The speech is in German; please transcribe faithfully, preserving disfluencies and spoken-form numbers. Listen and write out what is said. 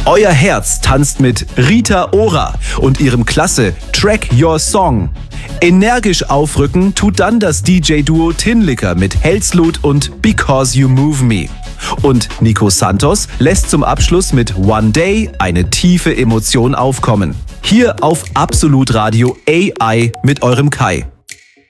Euer Herz tanzt mit Rita Ora und ihrem klasse Track Your Song. Energisch aufrücken tut dann das D J-Duo Tinlicker mit Helslut und Because You Move Me. Und Nico Santos lässt zum Abschluss mit One Day eine tiefe Emotion aufkommen. Hier auf Absolut Radio A I mit eurem Kai.